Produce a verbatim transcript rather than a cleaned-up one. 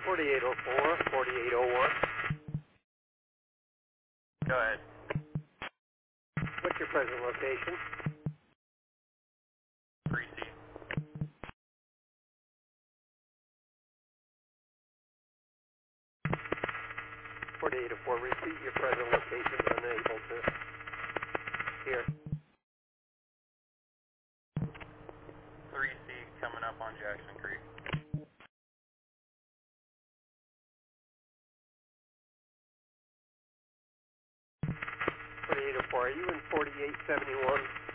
forty-eight oh four, forty-eight oh one. Go ahead. What's your present location? three C. forty-eight oh four, repeat your present location. Unable to hear. three C coming up on Jackson Creek. forty-eight oh four, are you in forty-eight seventy-one?